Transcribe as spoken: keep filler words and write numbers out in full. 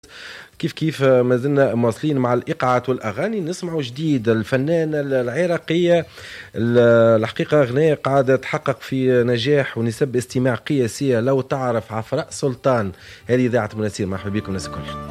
كيف كيف ما زلنا مواصلين مع الإيقاعات والأغاني. نسمعوا جديد الفنانة العراقية الحقيقة أغنية قاعدة تحقق في نجاح ونسب استماع قياسية. لو تعرف عفراء سلطان، هذه إذاعة مناسير. مرحبا بكم الناس الكل.